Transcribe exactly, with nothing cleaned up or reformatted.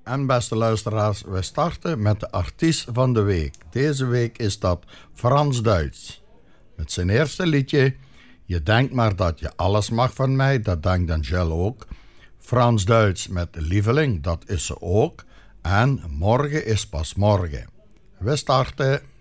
En beste luisteraars, we starten met de artiest van de week. Deze week is dat Frans Duits. Met zijn eerste liedje, Je denkt maar dat je alles mag van mij, dat denkt Angèle ook. Frans Duits met Lieveling, dat is ze ook. En Morgen is pas morgen. We starten.